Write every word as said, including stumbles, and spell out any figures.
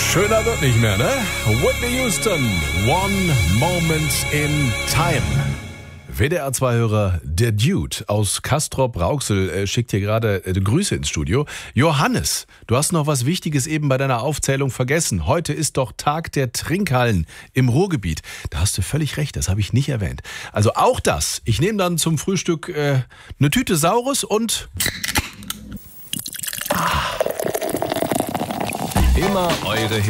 Schöner wird nicht mehr, ne? Whitney Houston, One Moment in Time. W D R zwei-Hörer, der Dude aus Castrop-Rauxel äh, schickt hier gerade äh, Grüße ins Studio. Johannes, du hast noch was Wichtiges eben bei deiner Aufzählung vergessen. Heute ist doch Tag der Trinkhallen im Ruhrgebiet. Da hast du völlig recht, das habe ich nicht erwähnt. Also auch das. Ich nehme dann zum Frühstück äh, eine Tüte Saurus und... Ah. Immer eure